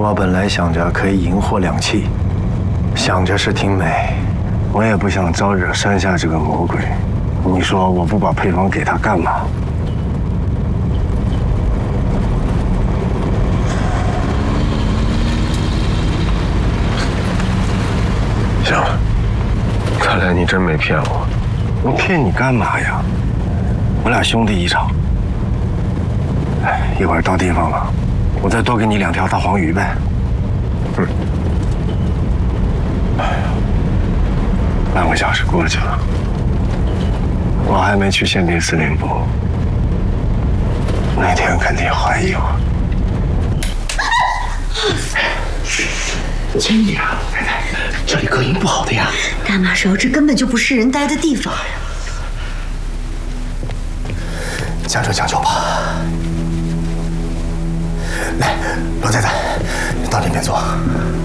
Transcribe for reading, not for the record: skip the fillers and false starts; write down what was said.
我本来想着可以赢获两气，想着是挺美，我也不想招惹山下这个魔鬼。你说我不把配方给他干嘛？ 行了，看来你真没骗我。 我骗你干嘛呀？我俩兄弟一场。哎，一会儿到地方了，我再多给你2条大黄鱼呗。半个小时过去了，我还没去宪兵司令部，那天肯定怀疑我。 轻点啊，太太，这里隔音不好的呀。 大马勺这根本就不是人待的地方。 将就将就吧。来，罗太太，到这边坐。